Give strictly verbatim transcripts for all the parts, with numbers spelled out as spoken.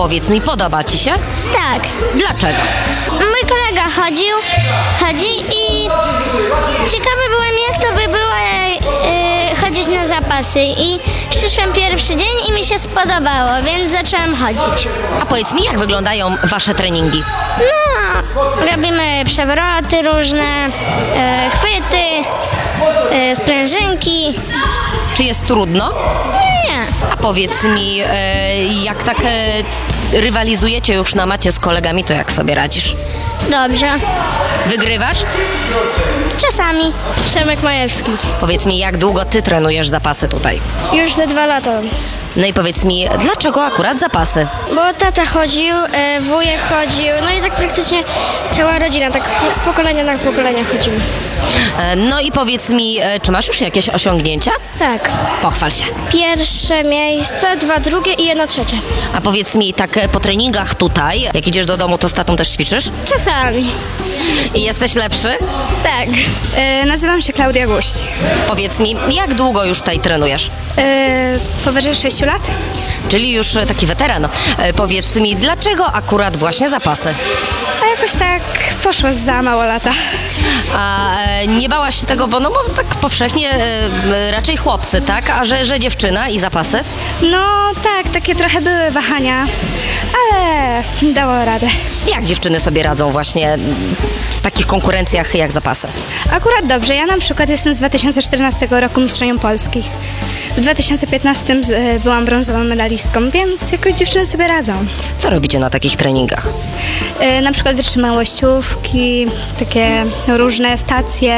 powiedz mi, podoba ci się? Tak. Dlaczego? Mój kolega chodził, chodzi i ciekawy byłem, jak to by było e, chodzić na zapasy. I przyszłem pierwszy dzień i mi się spodobało, więc zacząłem chodzić. A powiedz mi, jak wyglądają wasze treningi? No, robimy przewroty różne, e, chwyty, e, sprężynki. Czy jest trudno? Nie. A powiedz mi, e, jak tak e, rywalizujecie już na macie z kolegami, to jak sobie radzisz? Dobrze. Wygrywasz? Czasami. Przemek Majewski. Powiedz mi, jak długo ty trenujesz zapasy tutaj? Już ze dwa lata. No i powiedz mi, dlaczego akurat zapasy? Bo tata chodził, e, wujek chodził, no i tak praktycznie cała rodzina, tak z pokolenia na pokolenie chodzimy. E, no i powiedz mi, e, czy masz już jakieś osiągnięcia? Tak. Pochwal się. Pierwsze miejsce, dwa drugie i jedno trzecie. A powiedz mi, tak e, po treningach tutaj, jak idziesz do domu, to z tatą też ćwiczysz? Czasami. I jesteś lepszy? Tak. E, nazywam się Klaudia Guść. Powiedz mi, jak długo już tutaj trenujesz? E, powyżej sześciu lat? Czyli już e, taki weteran. E, powiedz mi, dlaczego akurat właśnie zapasy? A jakoś tak poszło za mało lata. A e, nie bałaś się tego, bo no bo tak powszechnie e, raczej chłopcy, tak? A że, że dziewczyna i zapasy? No tak, takie trochę były wahania, ale dało radę. Jak dziewczyny sobie radzą właśnie w takich konkurencjach jak zapasy? Akurat dobrze, ja na przykład jestem z dwa tysiące czternastego roku mistrzenią Polski. W dwa tysiące piętnastym z- e, byłam brązową medalistką, więc jakoś dziewczyny sobie radzą. Co robicie na takich treningach? E, na przykład wytrzymałościówki, takie różne stacje,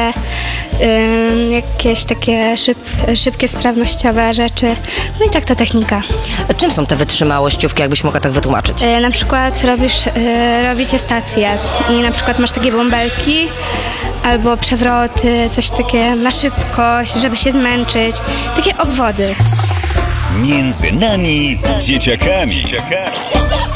e, jakieś takie szyb, szybkie, sprawnościowe rzeczy. No i tak to technika. Czym są te wytrzymałościówki, jakbyś mogła tak wytłumaczyć? E, na przykład robisz, e, robicie stację i na przykład masz takie bąbelki albo przewroty, coś takie na szybkość, żeby się zmęczyć. Takie obwody. Między nami dzieciakami.